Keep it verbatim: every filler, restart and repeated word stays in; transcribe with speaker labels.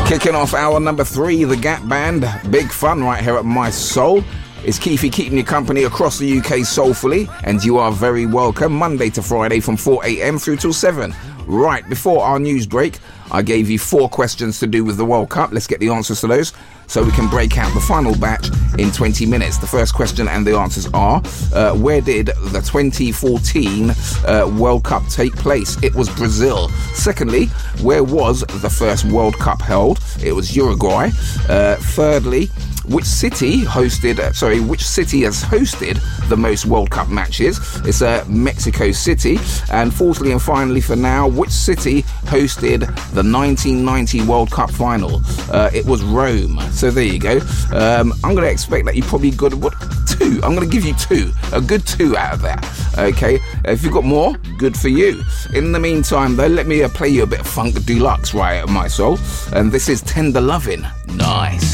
Speaker 1: Kicking off hour number three, the Gap Band. Big fun right here at My Soul. It's Keefy keeping you company across the U K soulfully, and you are very welcome Monday to Friday from four a.m. through till seven. Right, before our news break, I gave you four questions to do with the World Cup. Let's get the answers to those so we can break out the final batch in twenty minutes. The first question and the answers are, uh, where did the twenty fourteen uh, World Cup take place? It was Brazil. Secondly, where was the first World Cup held? It was Uruguay. Uh, thirdly, which city hosted, uh, sorry, which city has hosted the most World Cup matches? It's uh, Mexico City. And fourthly and finally for now, which city hosted the nineteen ninety World Cup final? Uh, it was Rome. So there you go. Um, I'm going to expect that you probably got, what, two? I'm going to give you two. A good two out of that. Okay? If you've got more, good for you. In the meantime, though, let me uh, play you a bit of Funk Deluxe right at My Soul. And this is Tender Lovin'. Nice.